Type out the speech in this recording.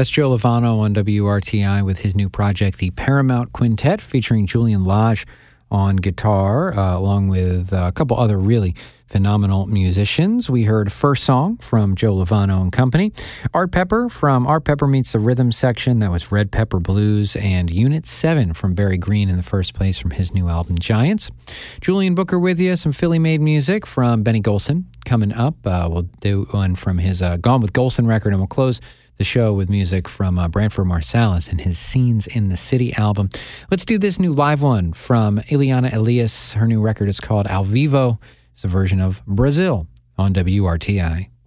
That's Joe Lovano on WRTI with his new project, the Paramount Quintet, featuring Julian Lage on guitar, along with a couple other really phenomenal musicians. We heard First Song from Joe Lovano and Company, Art Pepper from Art Pepper Meets the Rhythm Section, that was Red Pepper Blues, and Unit 7 from Barry Green in the first place from his new album, Giants. Julian Booker with you, some Philly-made music from Benny Golson coming up. We'll do one from his Gone with Golson record, and we'll close the show with music from Branford Marsalis and his Scenes in the City album. Let's do this new live one from Ileana Elias. Her new record is called Al Vivo. It's a version of Brazil on WRTI.